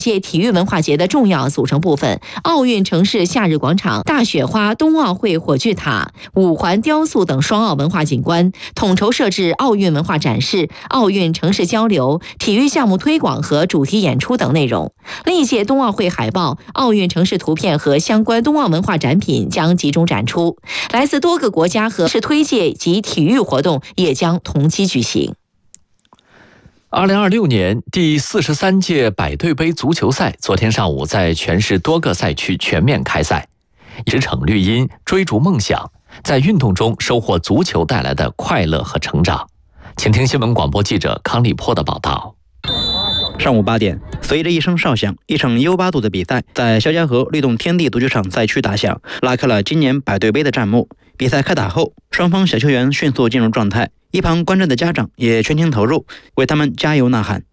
届体育文化节的重要组成部分，奥运城市夏日广场、大雪花冬奥会火炬塔、五环雕塑等双奥文化景观，统筹设置奥运文化展示、奥运城市交流、体育项目推广和主题演出等内容。历届冬奥会海报、奥运城市图片和相关冬奥文化展品将集中展出，来自多个国家和市推介及体育活动也将同期举行。 2026年第43届百对杯足球赛昨天上午在全市多个赛区全面开赛，驰骋绿茵，追逐梦想，在运动中收获足球带来的快乐和成长。请听新闻广播记者康立波的报道。 上午8点，随着一声哨响，一场 U8 组的比赛在肖家河律动天地足球场赛区打响，拉开了今年百对杯的战幕。比赛开打后，双方小球员迅速进入状态，一旁观战的家长也全情投入，为他们加油呐喊。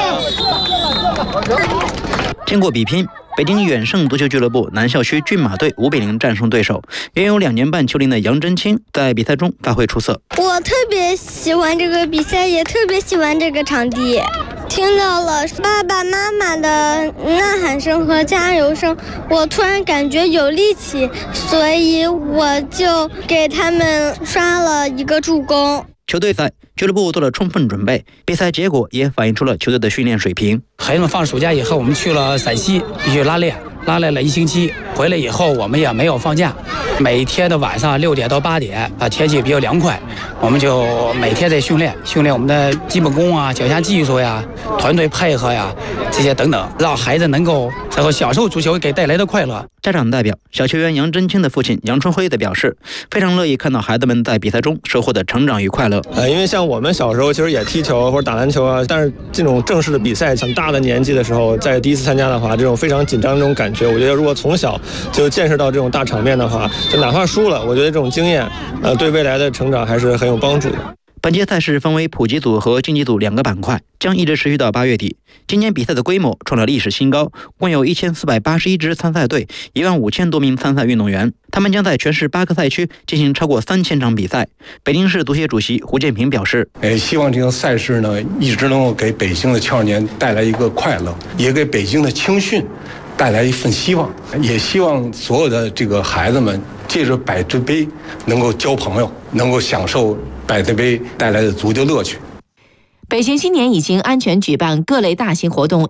经过比拼，北京远胜足球俱乐部南校区骏马队5比0战胜对手。拥有2年半球龄的杨真清在比赛中发挥出色。 我特别喜欢这个比赛，也特别喜欢这个场地。听到了爸爸妈妈的呐喊声和加油声，我突然感觉有力气，所以我就给他们刷了一个助攻。 球队赛，俱乐部做了充分准备，比赛结果也反映出了球队的训练水平。 孩子们放暑假以后，我们去了陕西必须拉练了1星期，回来以后我们也没有放假，每天的晚上6点到8点天气比较凉快，我们就每天在训练我们的基本功啊、脚下技术呀、团队配合呀这些等等，让孩子能够享受足球给带来的快乐。 家长代表小球员杨真清的父亲杨春辉的表示，非常乐意看到孩子们在比赛中收获的成长与快乐。 因为像我们小时候其实也踢球或者打篮球啊，但是这种正式的比赛，很大的年纪的时候，在第一次参加的话，这种非常紧张的这种感觉，我觉得如果从小就见识到这种大场面的话，就哪怕输了，我觉得这种经验，对未来的成长还是很有帮助的。 本届赛事分为普及组和竞技组2个板块，将一直持续到8月底。今年比赛的规模创了历史新高，共有1481支参赛队，15000多名参赛运动员，他们将在全市8个赛区进行超过3000场比赛。北京市足协主席胡建平表示， 希望这个赛事呢，一直能够给北京的青少年带来一个快乐，也给北京的青训带来一份希望，也希望所有的这个孩子们借着百对杯能够交朋友，能够享受百对杯带来的足球乐趣。 北京今年已经安全举办各类大型活动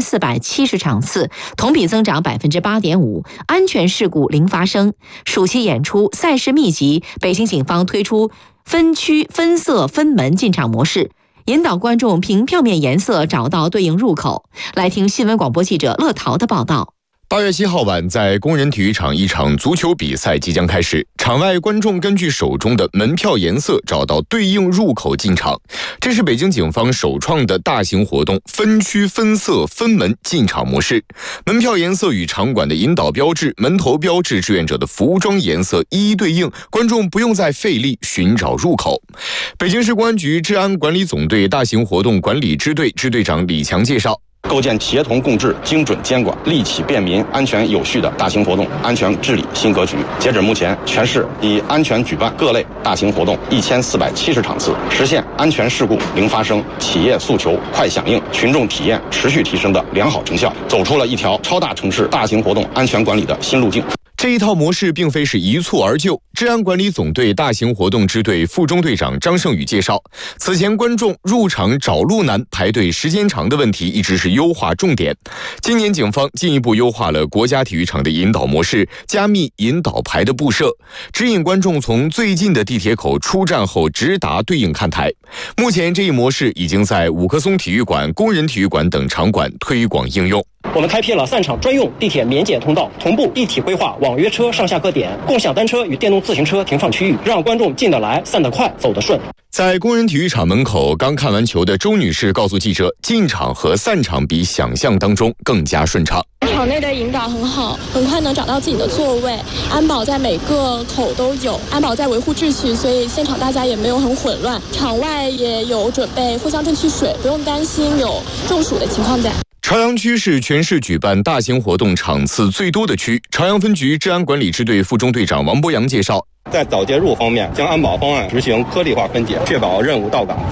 1470场次，同比增长8.5%，安全事故零发生。暑期演出赛事密集，北京警方推出分区分色分门进场模式，引导观众凭票面颜色找到对应入口。来听新闻广播记者乐桃的报道。 8月7号晚，在工人体育场，一场足球比赛即将开始。场外观众根据手中的门票颜色找到对应入口进场。这是北京警方首创的大型活动分区分色分门进场模式。门票颜色与场馆的引导标志、门头标志、志愿者的服装颜色一一对应，观众不用再费力寻找入口。北京市公安局治安管理总队大型活动管理支队支队长李强介绍， 构建协同共治、精准监管、利企便民、安全有序的大型活动安全治理新格局。截止目前，全市已安全举办各类大型活动1470场次，实现安全事故零发生、企业诉求快响应、群众体验持续提升的良好成效，走出了一条超大城市大型活动安全管理的新路径。 这一套模式并非是一蹴而就。治安管理总队大型活动支队副中队长张胜宇介绍，此前观众入场找路难、排队时间长的问题一直是优化重点。今年警方进一步优化了国家体育场的引导模式，加密引导牌的布设，指引观众从最近的地铁口出站后直达对应看台。目前这一模式已经在五棵松体育馆、工人体育馆等场馆推广应用。 我们开辟了散场专用地铁免检通道，同步一体规划网约车上下客点、共享单车与电动自行车停放区域，让观众进得来、散得快、走得顺。 在工人体育场门口刚看完球的周女士告诉记者，进场和散场比想象当中更加顺畅。 场内的引导很好，很快能找到自己的座位，安保在每个口都有，安保在维护秩序，所以现场大家也没有很混乱。场外也有准备藿香正气水，不用担心有中暑的情况在。 朝阳区是全市举办大型活动场次最多的区。朝阳分局治安管理支队副中队长王博洋介绍， 在早介入方面，将安保方案执行颗粒化分解，确保任务到岗